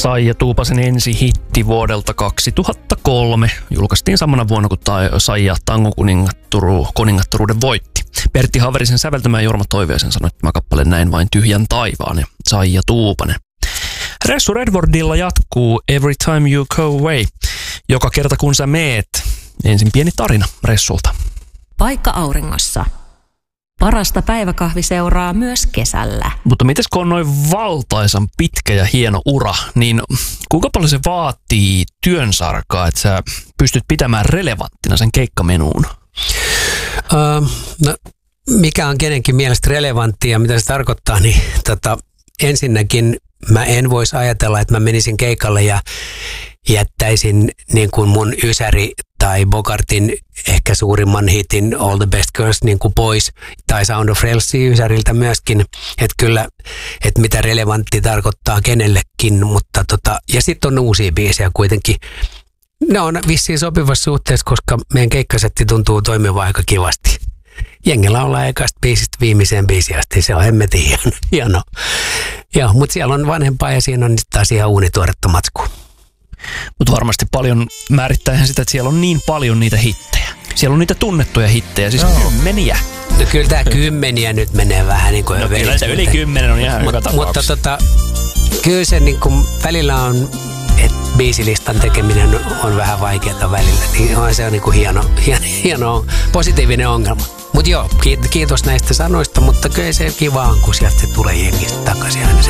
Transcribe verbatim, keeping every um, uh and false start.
Saija Tuupasen ensi hitti vuodelta kaksituhattakolme. Julkaistiin samana vuonna, kun ta- Saija tangokuningatturu, kuningattoruuden voitti. Pertti Haverisen säveltämä ja Jorma Toiviaisen sanoi tämä kappale Näin vain tyhjän taivaan ja Saija Tuupanen. Ressu Redwardilla jatkuu Every Time You Go Away. Joka kerta kun sä meet. Ensin pieni tarina Ressulta. Paikka auringossa. Parasta päiväkahvi seuraa myös kesällä. Mutta mites kun on noin valtaisan pitkä ja hieno ura, niin kuinka paljon se vaatii työnsarkaa, että sä pystyt pitämään relevanttina sen keikkamenuun? Uh, no, mikä on kenenkin mielestä relevanttia ja mitä se tarkoittaa, niin tota, ensinnäkin mä en voisi ajatella, että mä menisin keikalle ja jättäisin niin kuin mun Ysäri tai Bogartin ehkä suurimman hitin All the Best Girls niin kuin pois, tai Sound of Frelsia Ysäriltä myöskin, että kyllä, että mitä relevantti tarkoittaa kenellekin, mutta tota, ja sitten on uusia biisejä kuitenkin. Ne on vissiin sopivassa suhteessa, koska meidän keikkasetti tuntuu toimivan aika kivasti. Jengellä ollaan ekasta biisistä viimeiseen biisiin asti, se on hemmetin hieno. hieno. Joo, mutta siellä on vanhempaa ja siinä on taas ihan uunituoretta matskua. Mutta varmasti paljon määrittää sitä, että siellä on niin paljon niitä hittejä. Siellä on niitä tunnettuja hittejä, siis no. kymmeniä. No kyllä tämä kymmeniä nyt menee vähän niin kuin no, kyllä se yli kymmenen on ihan Mut, joka Mutta tota, kyllä se niin kuin välillä on, että biisilistan tekeminen on vähän vaikeaa välillä. Niin on se on niin kuin hieno, hieno, hieno, positiivinen ongelma. Mutta joo, kiitos näistä sanoista, mutta kyllä se kiva on, kun sieltä tulee jengistä takaisin aina se